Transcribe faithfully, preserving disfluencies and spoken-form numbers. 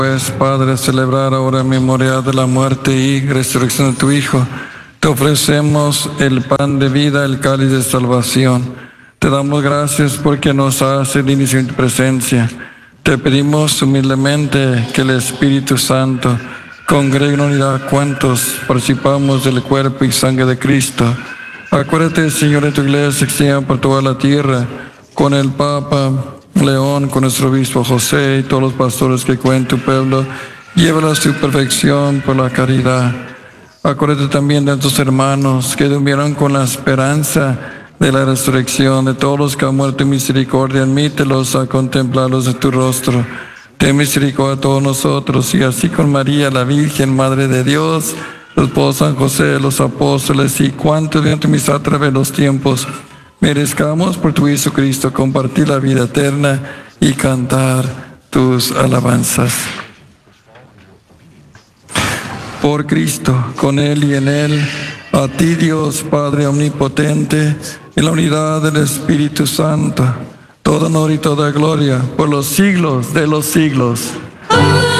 Pues, Padre, celebrar ahora en memoria de la muerte y resurrección de tu Hijo, te ofrecemos el pan de vida, el cáliz de salvación. Te damos gracias porque nos hace dignos en tu presencia. Te pedimos humildemente que el Espíritu Santo congregue en unidad cuantos participamos del cuerpo y sangre de Cristo. Acuérdate, Señor, de tu iglesia extendida por toda la tierra, con el Papa León, con nuestro obispo José y todos los pastores que cuentan tu pueblo, llévala a su perfección por la caridad. Acuérdate también de tus hermanos que durmieron con la esperanza de la resurrección, de todos los que han muerto en misericordia, admítelos a contemplarlos de tu rostro. Ten misericordia a todos nosotros, y así con María, la Virgen, Madre de Dios, los esposos San José, los apóstoles y cuantos de tu amistad a través de los tiempos, merezcamos por tu Jesucristo compartir la vida eterna y cantar tus alabanzas. Por Cristo, con Él y en Él, a ti Dios Padre omnipotente, en la unidad del Espíritu Santo, todo honor y toda gloria por los siglos de los siglos.